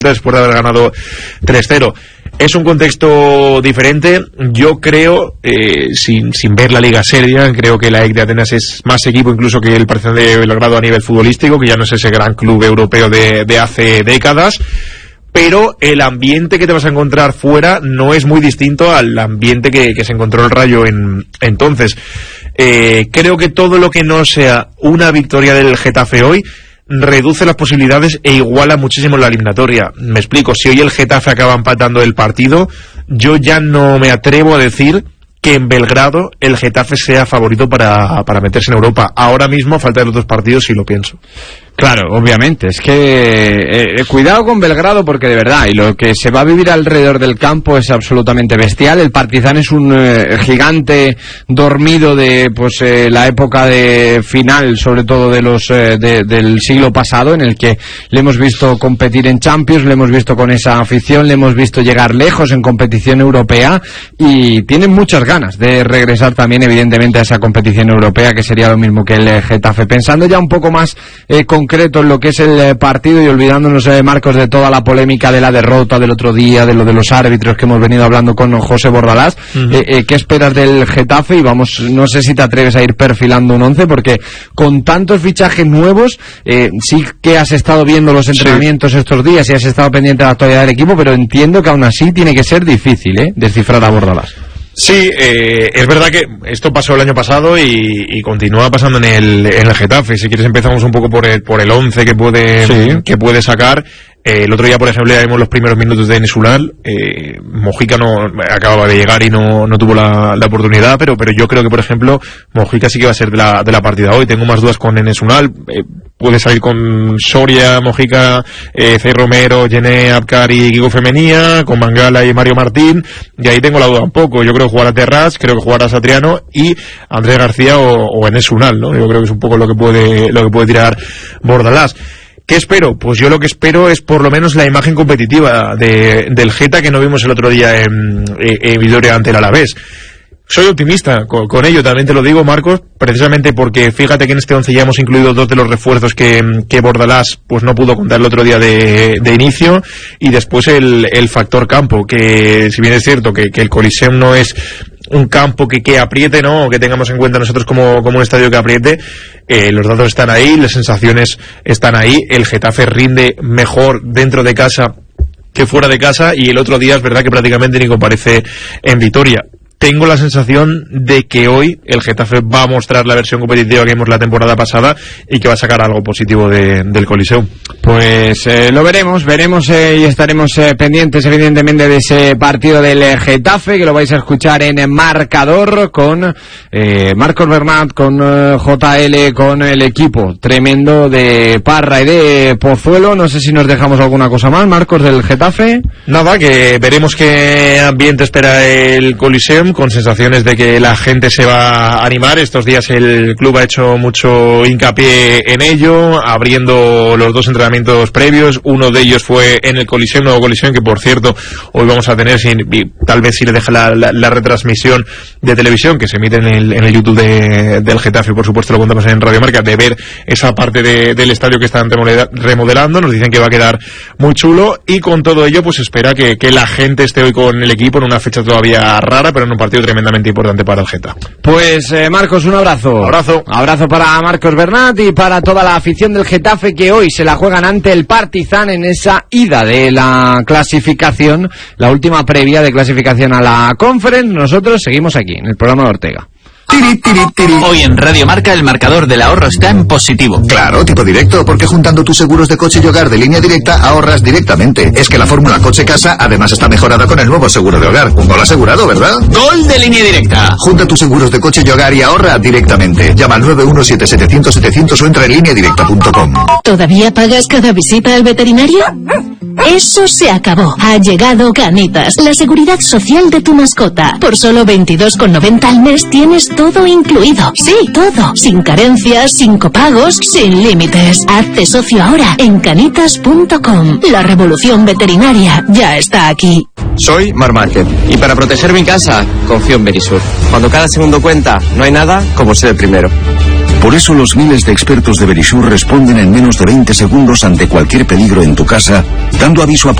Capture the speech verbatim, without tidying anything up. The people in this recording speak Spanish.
después de haber ganado tres cero. Es un contexto diferente. Yo creo, eh, sin, sin ver la Liga Serbia, creo que la A E C de Atenas es más equipo incluso que el Partizan de Belgrado a nivel futbolístico, que ya no es ese gran club europeo de, de hace décadas. Pero el ambiente que te vas a encontrar fuera no es muy distinto al ambiente que, que se encontró el Rayo en entonces. Eh, creo que todo lo que no sea una victoria del Getafe hoy reduce las posibilidades e iguala muchísimo la eliminatoria. Me explico, si hoy el Getafe acaba empatando el partido, yo ya no me atrevo a decir que en Belgrado el Getafe sea favorito para, para meterse en Europa. Ahora mismo, a falta de los dos partidos, sí lo pienso. Claro, obviamente, es que eh, cuidado con Belgrado, porque de verdad, y lo que se va a vivir alrededor del campo es absolutamente bestial. El Partizan es un eh, gigante dormido de pues eh, la época de final, sobre todo de los eh, de, del siglo pasado, en el que le hemos visto competir en Champions, le hemos visto con esa afición, le hemos visto llegar lejos en competición europea, y tienen muchas ganas de regresar también, evidentemente, a esa competición europea, que sería lo mismo que el Getafe. Pensando ya un poco más eh, con concreto en lo que es el partido y olvidándonos, eh, Marcos, de toda la polémica de la derrota del otro día, de lo de los árbitros que hemos venido hablando con José Bordalás, uh-huh. eh, eh, ¿qué esperas del Getafe? Y vamos, no sé si te atreves a ir perfilando un once, porque con tantos fichajes nuevos, eh, sí que has estado viendo los entrenamientos sí. estos días y has estado pendiente de la actualidad del equipo, pero entiendo que aún así tiene que ser difícil, ¿eh?, descifrar a Bordalás. Sí, eh, es verdad que esto pasó el año pasado y, y continúa pasando en el, en el Getafe. Si quieres empezamos un poco por el, por el once que puede, sí. que puede sacar. Eh, el otro día, por ejemplo, ya vimos los primeros minutos de Enes Unal. Eh, Mojica no acababa de llegar y no, no tuvo la, la oportunidad, pero, pero yo creo que, por ejemplo, Mojica sí que va a ser de la, de la partida hoy. Tengo más dudas con Enes Unal. Eh, puede salir con Soria, Mojica, eh, Cey Romero, Yené, Abkar y Kiko Femenía, con Mangala y Mario Martín, y ahí tengo la duda un poco. Yo creo que jugará Terrats, creo que jugará Satriano y Andrés García o, o Enes Unal, ¿no? Yo creo que es un poco lo que puede, lo que puede tirar Bordalás. ¿Qué espero? Pues yo lo que espero es por lo menos la imagen competitiva de, del Geta que no vimos el otro día en, en Vitoria ante el Alavés. Soy optimista con, con ello, también te lo digo, Marcos, precisamente porque fíjate que en este once ya hemos incluido dos de los refuerzos que, que Bordalás pues no pudo contar el otro día de, de inicio, y después el, el factor campo, que si bien es cierto que, que el Coliseum no es un campo que, que apriete, ¿no?, o que tengamos en cuenta nosotros como, como un estadio que apriete, eh, los datos están ahí, las sensaciones están ahí, el Getafe rinde mejor dentro de casa que fuera de casa, y el otro día es verdad que prácticamente ni comparece en Vitoria. Tengo la sensación de que hoy el Getafe va a mostrar la versión competitiva que vimos la temporada pasada y que va a sacar algo positivo de, del Coliseum. Pues eh, lo veremos, veremos eh, y estaremos eh, pendientes evidentemente de ese partido del eh, Getafe, que lo vais a escuchar en Marcador con eh, Marcos Bernat, con eh, J L, con el equipo tremendo de Parra y de Pozuelo. No sé si nos dejamos alguna cosa más, Marcos, del Getafe. Nada, que veremos qué ambiente espera el Coliseum, con sensaciones de que la gente se va a animar. Estos días el club ha hecho mucho hincapié en ello, abriendo los dos entrenamientos previos. Uno de ellos fue en el Coliseum, nuevo Coliseum, que por cierto hoy vamos a tener, sin, tal vez si le deja la, la, la retransmisión de televisión que se emite en el, en el YouTube de, del Getafe, por supuesto lo contamos en Radio Marca, de ver esa parte de, del estadio que están remodelando. Nos dicen que va a quedar muy chulo, y con todo ello pues espera que, que la gente esté hoy con el equipo en una fecha todavía rara, pero en un partido tremendamente importante para el Geta. Pues eh, Marcos, un abrazo. Abrazo. Abrazo para Marcos Bernat y para toda la afición del Getafe, que hoy se la juegan ante el Partizan en esa ida de la clasificación, la última previa de clasificación a la Conference. Nosotros seguimos aquí en el programa de Ortega. Tiri, tiri, tiri. Hoy en Radio Marca el marcador del ahorro está en positivo. Claro, tipo directo, porque juntando tus seguros de coche y hogar de Línea Directa ahorras directamente. Es que la fórmula coche-casa además está mejorada con el nuevo seguro de hogar. Un gol asegurado, ¿verdad? ¡Gol de Línea Directa! Junta tus seguros de coche y hogar y ahorra directamente. Llama al nueve uno siete siete cero cero setecientos o entra en línea directa punto com. ¿Todavía pagas cada visita al veterinario? Eso se acabó. Ha llegado Canitas, la seguridad social de tu mascota. Por solo veintidós con noventa al mes tienes todo incluido. Sí, todo. Sin carencias, sin copagos, sin límites. Hazte socio ahora en canitas punto com. La revolución veterinaria ya está aquí. Soy Mar Márquez y para proteger mi casa confío en Berisur. Cuando cada segundo cuenta, no hay nada como ser el primero. Por eso los miles de expertos de Verisure responden en menos de veinte segundos ante cualquier peligro en tu casa, dando aviso a